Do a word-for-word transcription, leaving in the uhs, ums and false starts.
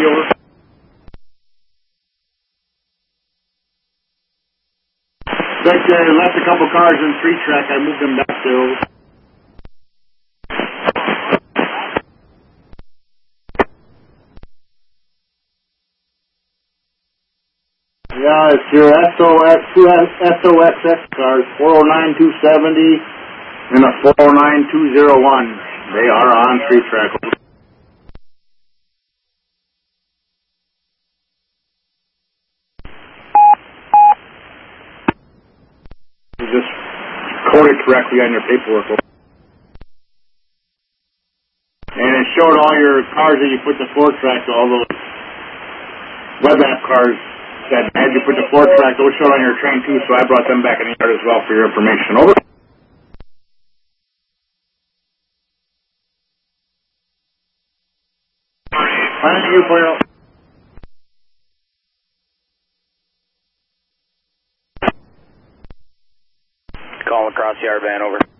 over. Like I left a couple cars in three track, I moved them back to. Yeah, it's your S O X, two S O X X cars, four oh nine two seventy and a four oh nine two oh one. They are on three track. You just code it correctly on your paperwork. And it showed all your cars that you put the four track, all those web app cars that had you put the four track, those showed on your train too, so I brought them back in the yard as well for your information. Over. Thank you for your... Call across the yard van, over.